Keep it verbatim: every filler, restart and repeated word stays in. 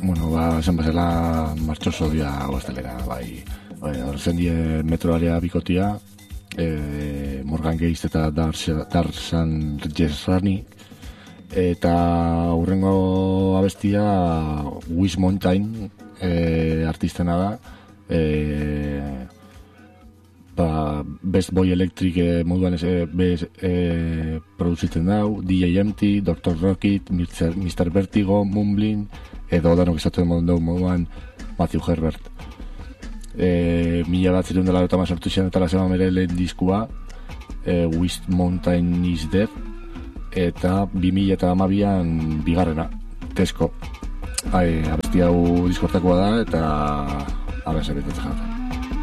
Bueno, ba, esan bezala martxoso dia goztelera, bai. Horzen die metroarea bikotia, e, Morgan Geist eta Darzan Jesrani, eta hurrengo abestia Wish Mountain e, artistena da, e, ba, Best Boy Electric e, moduan e, bez, e, produzitzen dau, D J Empty, doctor Rocket, mister Vertigo, Mumbling, edo danok esaten moduan Matthew Herbert. E, mila bat zirun dela eta mazortu zen eta lasema mere lehen diskua, e, Wish Mountain is Dead, eta bi mila eta amabian bigarrena, Tesco. Abesti hau diskortakoa da eta abese betetzen jaten.